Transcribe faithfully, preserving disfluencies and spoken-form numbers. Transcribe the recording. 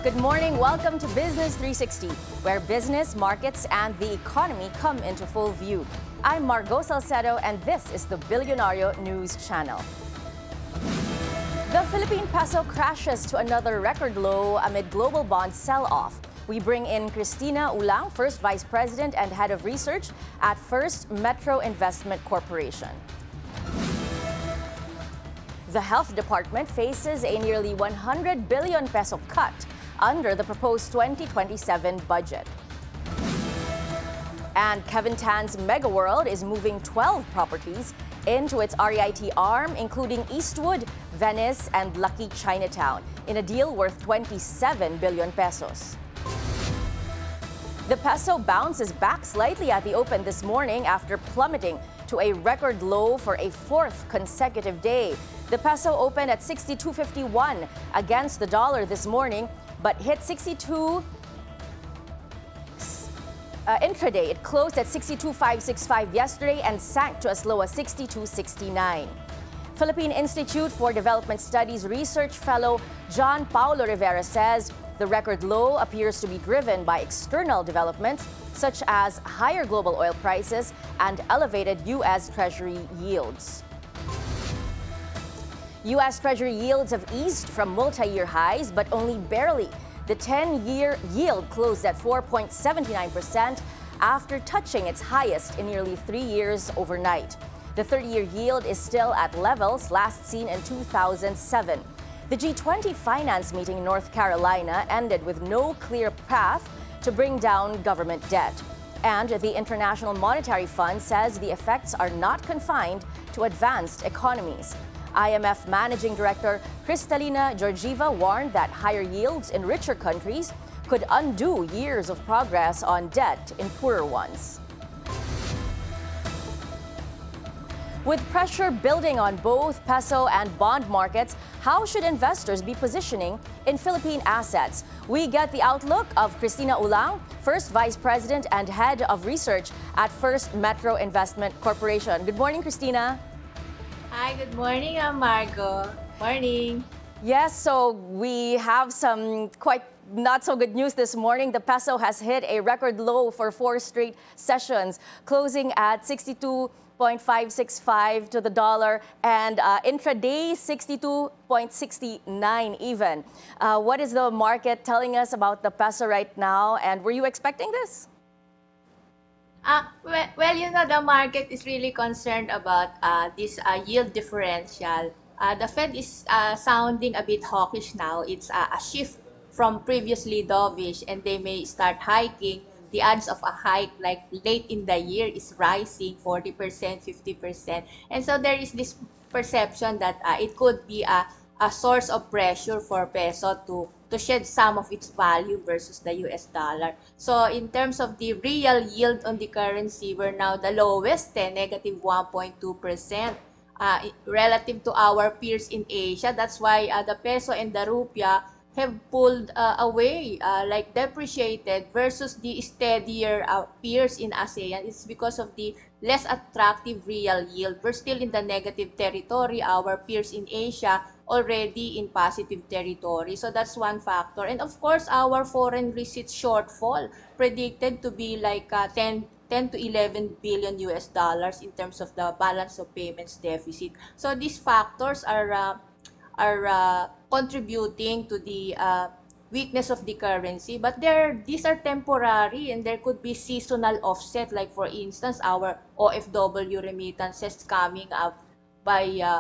Good morning. Welcome to Business three sixty, where business, markets, and the economy come into full view. I'm Margot Salcedo, and this is the Bilyonario News Channel. The Philippine peso crashes to another record low amid global bond sell-off. We bring in Cristina Ulang, First Vice President and Head of Research at First Metro Investment Corporation. The Health Department faces a nearly one hundred billion peso cut under the proposed twenty twenty-seven budget. And Kevin Tan's Mega World is moving twelve properties into its R E I T arm, including Eastwood, Venice, and Lucky Chinatown, in a deal worth twenty-seven billion pesos. The peso bounces back slightly at the open this morning after plummeting to a record low for a fourth consecutive day. The peso opened at sixty-two fifty-one against the dollar this morning, but hit sixty-two uh, intraday. It closed at sixty-two five sixty-five yesterday and sank to as low as sixty-two sixty-nine. Philippine Institute for Development Studies research fellow John Paulo Rivera says the record low appears to be driven by external developments such as higher global oil prices and elevated U S Treasury yields. U S Treasury yields have eased from multi-year highs, but only barely. The ten-year yield closed at four point seven nine percent after touching its highest in nearly three years overnight. The thirty-year yield is still at levels last seen in two thousand seven. The G twenty finance meeting in North Carolina ended with no clear path to bring down government debt. And the International Monetary Fund says the effects are not confined to advanced economies. I M F Managing Director Kristalina Georgieva warned that higher yields in richer countries could undo years of progress on debt in poorer ones. With pressure building on both peso and bond markets, how should investors be positioning in Philippine assets? We get the outlook of Cristina Ulang, First Vice President and Head of Research at First Metro Investment Corporation. Good morning, Cristina. Hi, good morning, I'm Margo. Morning. Yes, so we have some quite not so good news this morning. The peso has hit a record low for four straight sessions, closing at sixty-two point five six five to the dollar and uh, intraday sixty-two point six nine even. Uh, what is the market telling us about the peso right now, and were you expecting this? Uh, well, well, you know, the market is really concerned about uh, this uh, yield differential. Uh, the Fed is uh, sounding a bit hawkish now. It's uh, a shift from previously dovish, and they may start hiking. The odds of a hike like late in the year is rising forty percent, fifty percent. And so there is this perception that uh, it could be a, a source of pressure for peso to to shed some of its value versus the U S dollar. So in terms of the real yield on the currency, we're now the lowest, eh, negative one point two percent uh, relative to our peers in Asia. That's why uh, the peso and the rupiah have pulled uh, away, uh, like depreciated versus the steadier uh, peers in ASEAN. It's because of the less attractive real yield. We're still in the negative territory. Our peers in Asia already in positive territory. So that's one factor. And of course, our foreign receipts shortfall predicted to be like uh, ten to eleven billion U S dollars in terms of the balance of payments deficit. So these factors are uh, are uh, contributing to the uh, weakness of the currency, but there these are temporary and there could be seasonal offset, like for instance our O F W remittances coming up by uh,